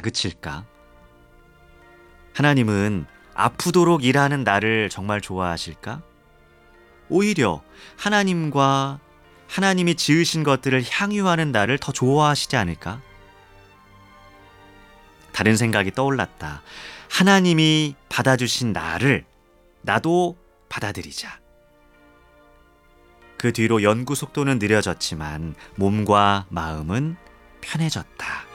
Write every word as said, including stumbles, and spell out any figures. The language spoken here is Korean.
다그칠까? 하나님은 아프도록 일하는 나를 정말 좋아하실까? 오히려 하나님과 하나님이 지으신 것들을 향유하는 나를 더 좋아하시지 않을까? 다른 생각이 떠올랐다. 하나님이 받아주신 나를 나도 받아들이자. 그 뒤로 연구 속도는 느려졌지만 몸과 마음은 편해졌다.